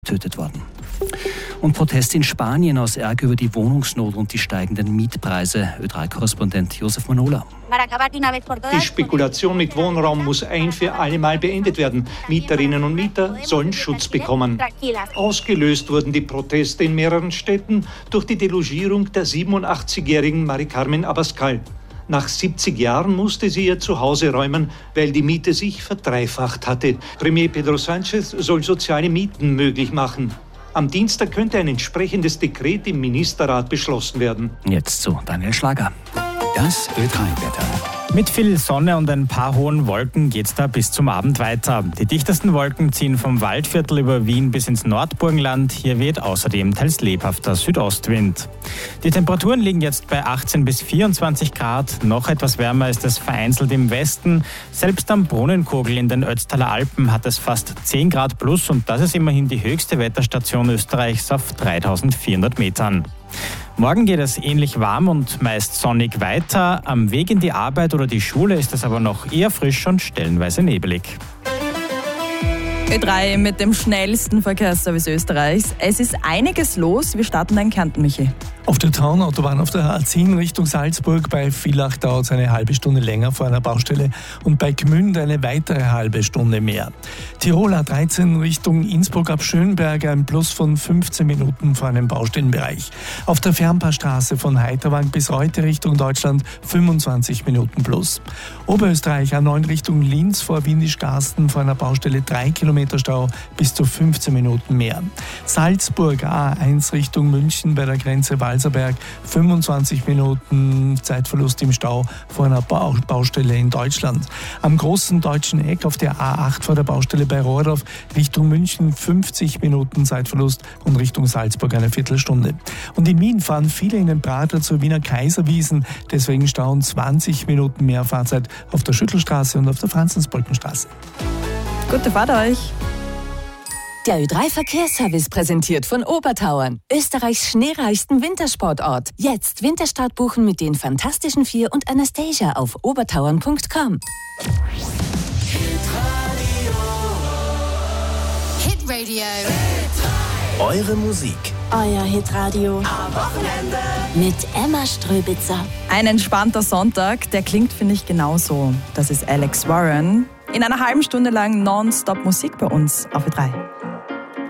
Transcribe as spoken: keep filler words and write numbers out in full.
getötet worden. Und Proteste in Spanien aus Ärger über die Wohnungsnot und die steigenden Mietpreise. Ö drei Korrespondent Josef Manola. Die Spekulation mit Wohnraum muss ein für alle Mal beendet werden. Mieterinnen und Mieter sollen Schutz bekommen. Ausgelöst wurden die Proteste in mehreren Städten durch die Delogierung der siebenundachtzigjährigen Mari Carmen Abascal. Nach siebzig Jahren musste sie ihr Zuhause räumen, weil die Miete sich verdreifacht hatte. Premier Pedro Sánchez soll soziale Mieten möglich machen. Am Dienstag könnte ein entsprechendes Dekret im Ministerrat beschlossen werden. Jetzt zu Daniel Schlager. Das Ö drei Wetter. Mit viel Sonne und ein paar hohen Wolken geht's da bis zum Abend weiter. Die dichtesten Wolken ziehen vom Waldviertel über Wien bis ins Nordburgenland. Hier weht außerdem teils lebhafter Südostwind. Die Temperaturen liegen jetzt bei achtzehn bis vierundzwanzig Grad. Noch etwas wärmer ist es vereinzelt im Westen. Selbst am Brunnenkogel in den Ötztaler Alpen hat es fast zehn Grad plus und das ist immerhin die höchste Wetterstation Österreichs auf dreitausendvierhundert Metern. Morgen geht es ähnlich warm und meist sonnig weiter. Am Weg in die Arbeit oder die Schule ist es aber noch eher frisch und stellenweise nebelig. Ö drei mit dem schnellsten Verkehrsservice Österreichs. Es ist einiges los. Wir starten in Kärnten, Michi. Auf der Traunautobahn auf der A zehn Richtung Salzburg bei Villach dauert es eine halbe Stunde länger vor einer Baustelle und bei Gmünd eine weitere halbe Stunde mehr. Tirol A dreizehn Richtung Innsbruck ab Schönberg ein Plus von fünfzehn Minuten vor einem Baustellenbereich. Auf der Fernpassstraße von Heiterwang bis Reute Richtung Deutschland fünfundzwanzig Minuten plus. Oberösterreich A neun Richtung Linz vor Windisch-Garsten vor einer Baustelle drei Kilometer Stau bis zu fünfzehn Minuten mehr. Salzburg A eins Richtung München bei der Grenze Walserberg fünfundzwanzig Minuten Zeitverlust im Stau vor einer Baustelle in Deutschland. Am großen deutschen Eck auf der A acht vor der Baustelle bei Rohrdorf Richtung München fünfzig Minuten Zeitverlust und Richtung Salzburg eine Viertelstunde. Und in Wien fahren viele in den Prater zur Wiener Kaiserwiesen, deswegen stauen zwanzig Minuten mehr Fahrzeit auf der Schüttelstraße und auf der Franzensbrückenstraße. Gute Fahrt euch! Der Ö drei Verkehrsservice präsentiert von Obertauern, Österreichs schneereichsten Wintersportort. Jetzt Winterstart buchen mit den Fantastischen Vier und Anastasia auf obertauern punkt com. Hitradio. Eure Musik. Euer Hitradio. Am Wochenende. Mit Emma Ströbitzer. Ein entspannter Sonntag, der klingt, finde ich, genauso. Das ist Alex Warren. In einer halben Stunde lang Nonstop Musik bei uns auf Ö drei.